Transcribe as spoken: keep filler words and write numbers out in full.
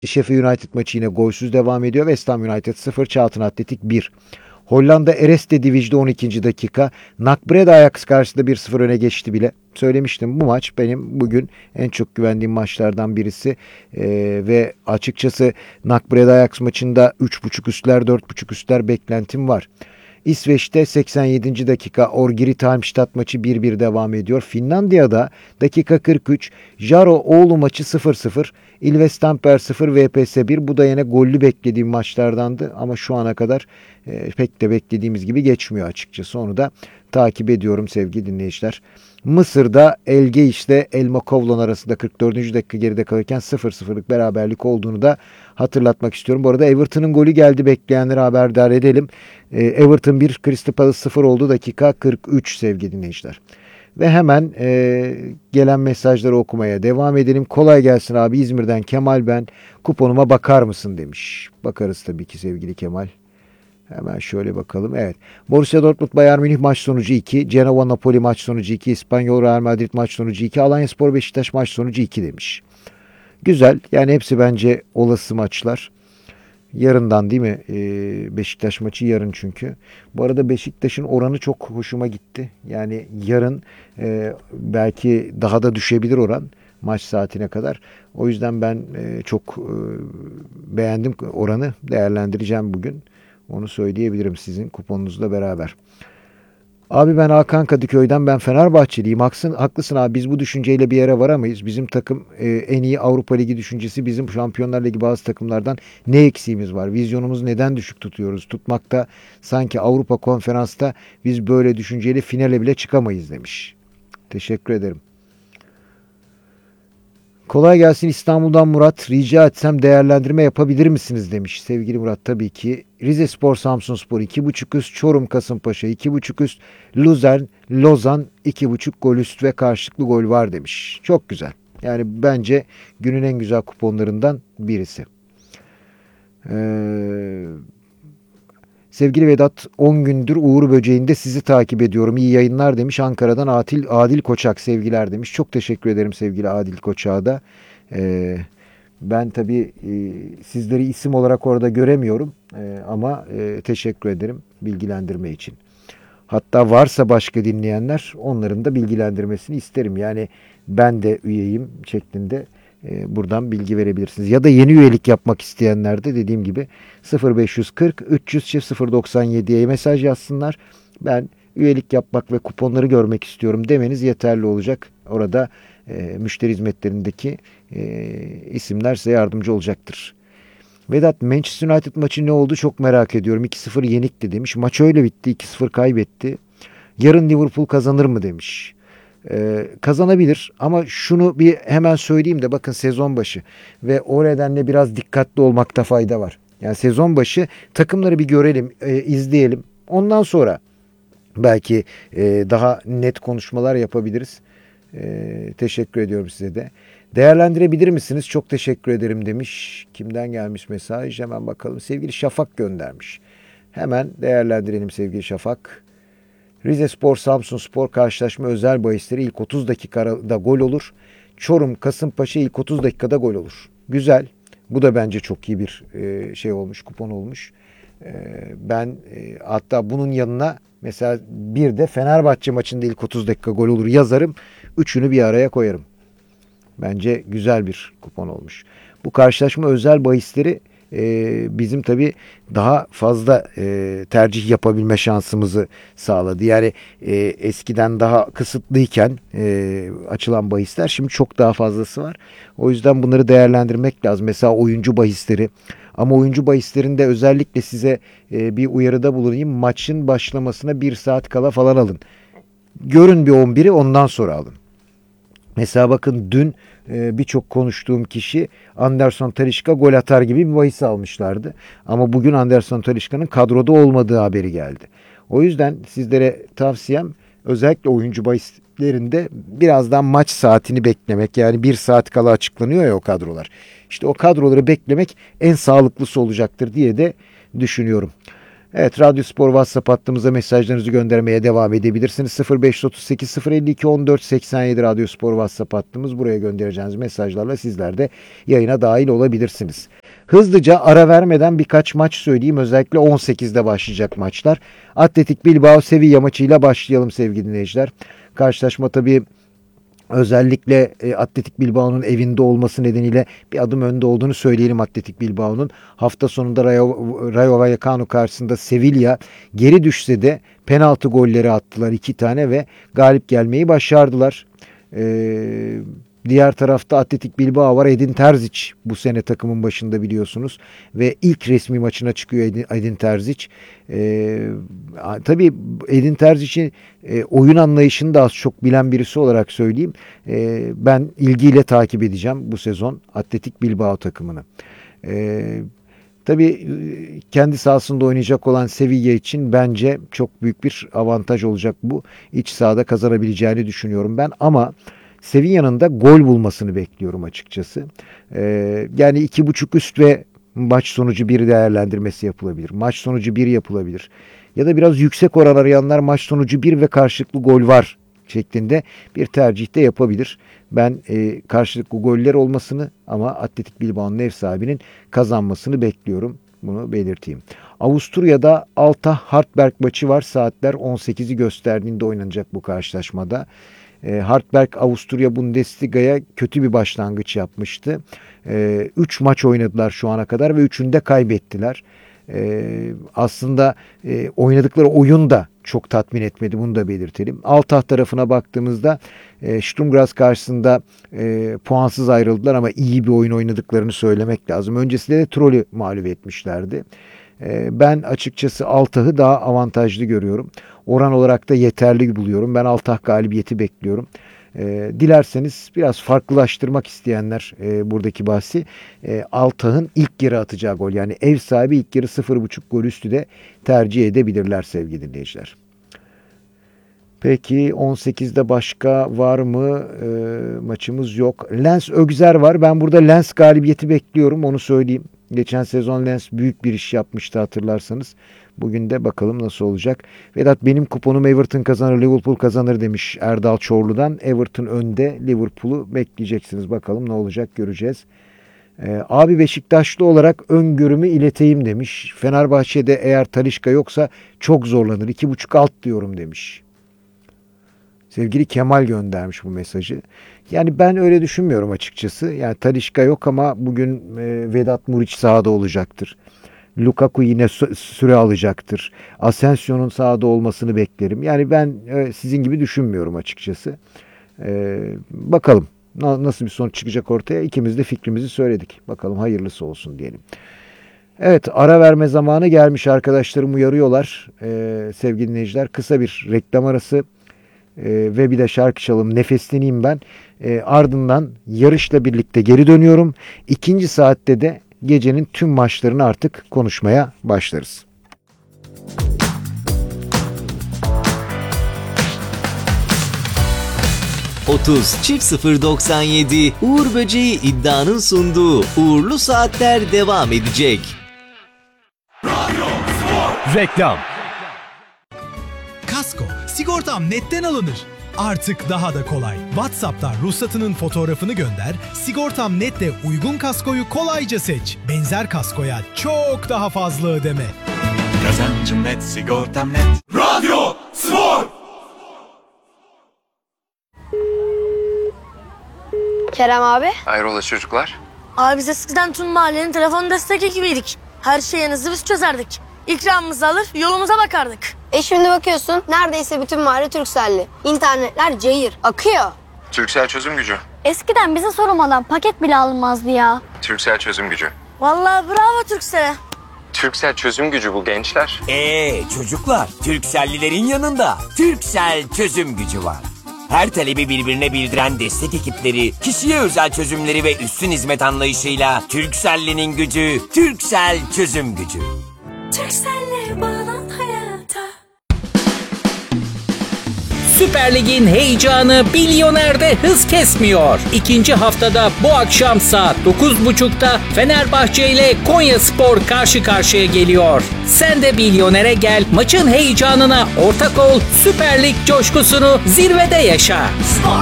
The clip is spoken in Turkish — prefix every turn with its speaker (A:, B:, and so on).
A: Sheffield United maçı yine golsüz devam ediyor. West Ham United sıfır, Charlton Athletic bir. Hollanda Erste Division'da on ikinci dakika. Nakbreda Ajax karşısında bir sıfır öne geçti bile. Söylemiştim, bu maç benim bugün en çok güvendiğim maçlardan birisi. Ee, ve açıkçası Nakbreda Ajax maçında üç buçuk üstler dört buçuk üstler beklentim var. İsveç'te seksen yedinci dakika Orgiri Halmstad maçı bir bir devam ediyor. Finlandiya'da dakika kırk üç Jaro Oulu maçı sıfır sıfır. Ilves Tampere sıfır, V P S bir. Bu da yine gollü beklediğim maçlardandı ama şu ana kadar e, pek de beklediğimiz gibi geçmiyor açıkçası. Onu da takip ediyorum sevgili dinleyiciler. Mısır'da Elge işte Elmakovlan arasında kırk dördüncü dakika geride kalırken sıfır sıfırlık beraberlik olduğunu da hatırlatmak istiyorum. Bu arada Everton'ın golü geldi, bekleyenleri haberdar edelim. Ee, Everton bir, Crystal Palace sıfır oldu, dakika kırk üç sevgili dinleyiciler. Ve hemen e, gelen mesajları okumaya devam edelim. Kolay gelsin abi, İzmir'den Kemal ben. Kuponuma bakar mısın demiş. Bakarız tabii ki sevgili Kemal. Hemen şöyle bakalım. Evet. Borussia Dortmund Bayern Münih maç sonucu iki. Genova Napoli maç sonucu iki. İspanyol Real Madrid maç sonucu iki. Alanyaspor Beşiktaş maç sonucu iki demiş. Güzel. Yani hepsi bence olası maçlar. Yarından değil mi? Ee, Beşiktaş maçı yarın çünkü. Bu arada Beşiktaş'ın oranı çok hoşuma gitti. Yani yarın e, belki daha da düşebilir oran maç saatine kadar. O yüzden ben e, çok e, beğendim oranı. Değerlendireceğim bugün. Onu söyleyebilirim sizin kuponunuzla beraber. Abi ben Hakan Kadıköy'den, ben Fenerbahçeliyim. Haksın, haklısın abi, biz bu düşünceyle bir yere varamayız. Bizim takım e, en iyi Avrupa Ligi düşüncesi, bizim Şampiyonlar Ligi bazı takımlardan ne eksiğimiz var? Vizyonumuzu neden düşük tutuyoruz? Tutmakta sanki Avrupa Konferans'ta biz böyle düşünceyle finale bile çıkamayız demiş. Teşekkür ederim. Kolay gelsin İstanbul'dan Murat. Rica etsem değerlendirme yapabilir misiniz demiş. Sevgili Murat, tabii ki. Rizespor Samsunspor iki buçuk üst, Çorum Kasımpaşa iki buçuk üst, Luzern Lozan iki buçuk gol üst ve karşılıklı gol var demiş. Çok güzel. Yani bence günün en güzel kuponlarından birisi. Eee... Sevgili Vedat, on gündür Uğur Böceği'nde sizi takip ediyorum. İyi yayınlar demiş. Ankara'dan Adil, Adil Koçak sevgiler demiş. Çok teşekkür ederim sevgili Adil Koçak'a da. Ee, ben tabii e, sizleri isim olarak orada göremiyorum. E, ama e, teşekkür ederim bilgilendirme için. Hatta varsa başka dinleyenler, onların da bilgilendirmesini isterim. Yani ben de üyeyim şeklinde buradan bilgi verebilirsiniz. Ya da yeni üyelik yapmak isteyenler de dediğim gibi sıfır beş kırk üç yüz sıfır doksan yediye mesaj yazsınlar. Ben üyelik yapmak ve kuponları görmek istiyorum demeniz yeterli olacak. Orada e, müşteri hizmetlerindeki e, isimler size yardımcı olacaktır. Vedat, Manchester United maçı ne oldu çok merak ediyorum. iki sıfır yenikti demiş. Maç öyle bitti. iki sıfır kaybetti. Yarın Liverpool kazanır mı demiş. Ee, kazanabilir ama şunu bir hemen söyleyeyim de, bakın sezon başı ve o nedenle biraz dikkatli olmakta fayda var. Yani sezon başı takımları bir görelim, e, izleyelim. Ondan sonra belki e, daha net konuşmalar yapabiliriz. E, teşekkür ediyorum size de. Değerlendirebilir misiniz? Çok teşekkür ederim demiş. Kimden gelmiş mesaj? Hemen bakalım. Sevgili Şafak göndermiş. Hemen değerlendirelim sevgili Şafak. Rizespor Samsunspor karşılaşma özel bahisleri ilk otuz dakikada gol olur. Çorum Kasımpaşa ilk otuz dakikada gol olur. Güzel. Bu da bence çok iyi bir e, şey olmuş, kupon olmuş. E, ben e, hatta bunun yanına mesela bir de Fenerbahçe maçında ilk otuz dakika gol olur yazarım. Üçünü bir araya koyarım. Bence güzel bir kupon olmuş. Bu karşılaşma özel bahisleri e, bizim tabii daha fazla e, tercih yapabilme şansımızı sağladı. Yani e, eskiden daha kısıtlıyken e, açılan bahisler şimdi çok daha fazlası var. O yüzden bunları değerlendirmek lazım. Mesela oyuncu bahisleri. Ama oyuncu bahislerinde özellikle size e, bir uyarıda bulunayım. Maçın başlamasına bir saat kala falan alın. Görün bir on biri, ondan sonra alın. Mesela bakın dün e, birçok konuştuğum kişi Anderson Talisca gol atar gibi bir bahis almışlardı. Ama bugün Anderson Talisca'nın kadroda olmadığı haberi geldi. O yüzden sizlere tavsiyem özellikle oyuncu bahislerinde birazdan maç saatini beklemek. Yani bir saat kala açıklanıyor ya o kadrolar. İşte o kadroları beklemek en sağlıklısı olacaktır diye de düşünüyorum. Evet, Radyo Spor WhatsApp hattımıza mesajlarınızı göndermeye devam edebilirsiniz. sıfır beş otuz sekiz sıfır elli iki on dört seksen yedi Radyo Spor WhatsApp hattımız. Buraya göndereceğiniz mesajlarla sizler de yayına dahil olabilirsiniz. Hızlıca ara vermeden birkaç maç söyleyeyim. Özellikle on sekizde başlayacak maçlar. Atletik Bilbao Sevilla maçıyla başlayalım sevgili dinleyiciler. Karşılaşma tabii özellikle e, Atletik Bilbao'nun evinde olması nedeniyle bir adım önde olduğunu söyleyelim Atletik Bilbao'nun. Hafta sonunda Rayo, Rayo Vallecano karşısında Sevilla geri düşse de penaltı golleri attılar iki tane ve galip gelmeyi başardılar. Ee, diğer tarafta Atletik Bilbao var. Edin Terzic bu sene takımın başında biliyorsunuz ve ilk resmi maçına çıkıyor Edin, Edin Terzic. Ee, tabii Edin Terzic'in e, oyun anlayışını da az çok bilen birisi olarak söyleyeyim. E, ben ilgiyle takip edeceğim bu sezon Atletik Bilbao takımını. E, tabii kendi sahasında oynayacak olan Sevilla için bence çok büyük bir avantaj olacak bu. İç sahada kazanabileceğini düşünüyorum ben ama Sevilla'nın da gol bulmasını bekliyorum açıkçası. Ee, yani iki buçuk üst ve maç sonucu bir değerlendirmesi yapılabilir. Maç sonucu bir yapılabilir. Ya da biraz yüksek oran arayanlar maç sonucu bir ve karşılıklı gol var şeklinde bir tercih de yapabilir. Ben e, karşılıklı goller olmasını ama Atletik Bilbao'nun ev sahibinin kazanmasını bekliyorum. Bunu belirteyim. Avusturya'da Altah Hartberg maçı var. Saatler on sekizi gösterdiğinde oynanacak bu karşılaşmada. E, Hartberg Avusturya Bundesliga'ya kötü bir başlangıç yapmıştı. üç e, maç oynadılar şu ana kadar ve üçünü de kaybettiler. E, aslında e, oynadıkları oyun da çok tatmin etmedi. Bunu da belirtelim. Altah tarafına baktığımızda e, Sturm Graz karşısında e, puansız ayrıldılar ama iyi bir oyun oynadıklarını söylemek lazım. Öncesinde de Troll'ü mağlup etmişlerdi. E, ben açıkçası Altah'ı daha avantajlı görüyorum. Oran olarak da yeterli buluyorum. Ben Altah galibiyeti bekliyorum. E, dilerseniz biraz farklılaştırmak isteyenler e, buradaki bahsi e, Altah'ın ilk yarı atacağı gol. Yani ev sahibi ilk yarı sıfır buçuk gol üstü de tercih edebilirler sevgili dinleyiciler. Peki on sekizde başka var mı? E, maçımız yok. Lens Ögzer var. Ben burada Lens galibiyeti bekliyorum. Onu söyleyeyim. Geçen sezon Lens büyük bir iş yapmıştı hatırlarsanız. Bugün de bakalım nasıl olacak. Vedat benim kuponum Everton kazanır, Liverpool kazanır demiş Erdal Çorlu'dan. Everton önde, Liverpool'u bekleyeceksiniz. Bakalım ne olacak göreceğiz. Ee, abi Beşiktaşlı olarak öngörümü ileteyim demiş. Fenerbahçe'de eğer Talisca yoksa çok zorlanır. iki buçuk alt diyorum demiş. Sevgili Kemal göndermiş bu mesajı. Yani ben öyle düşünmüyorum açıkçası. Yani Talisca yok ama bugün e, Vedat Muriç sahada olacaktır. Lukaku yine süre alacaktır. Asensio'nun sahada olmasını beklerim. Yani ben e, sizin gibi düşünmüyorum açıkçası. E, bakalım na, nasıl bir sonuç çıkacak ortaya. İkimiz de fikrimizi söyledik. Bakalım hayırlısı olsun diyelim. Evet, ara verme zamanı gelmiş, arkadaşlarım uyarıyorlar. E, sevgili dinleyiciler, kısa bir reklam arası e, ve bir de şarkı çalalım. Nefesleneyim ben. E, ardından yarışla birlikte geri dönüyorum. İkinci saatte de gecenin tüm maçlarını artık konuşmaya başlarız.
B: otuz çift sıfır doksan yedi Uğur Böceği iddianın sunduğu Uğurlu Saatler devam edecek.
C: Radyo Spor.
D: Reklam.
C: Kasko, sigortam netten alınır. Artık daha da kolay. WhatsApp'tan ruhsatının fotoğrafını gönder, Sigortam Net'te uygun kaskoyu kolayca seç. Benzer kaskoya çok daha fazla ödeme.
E: Kazancım net, sigortam net. Radyo Spor.
F: Kerem abi.
G: Hayrola çocuklar?
F: Abi biz eskiden tüm mahallenin telefon destek ekibiydik. Her şeyinizi biz çözerdik. İkramımızı alır yolumuza bakardık.
H: E şimdi bakıyorsun neredeyse bütün mahalle Turkcell'li. İnternetler cayır, akıyor.
G: Turkcell çözüm gücü.
I: Eskiden bize sormadan paket bile alınmazdı ya.
G: Turkcell çözüm gücü.
F: Vallahi bravo Turkcell'e.
G: Turkcell çözüm gücü bu gençler.
J: Eee çocuklar, Turkcell'lilerin yanında Turkcell çözüm gücü var. Her talebi birbirine bildiren destek ekipleri, kişiye özel çözümleri ve üstün hizmet anlayışıyla Turkcell'linin gücü, Turkcell çözüm gücü.
K: Turkcell'le bağlan hayata.
D: Süper Lig'in heyecanı Bilyoner'de hız kesmiyor. İkinci haftada bu akşam saat dokuz buçukta Fenerbahçe ile Konyaspor karşı karşıya geliyor. Sen de Bilyoner'e gel, maçın heyecanına ortak ol, Süper Lig coşkusunu zirvede yaşa.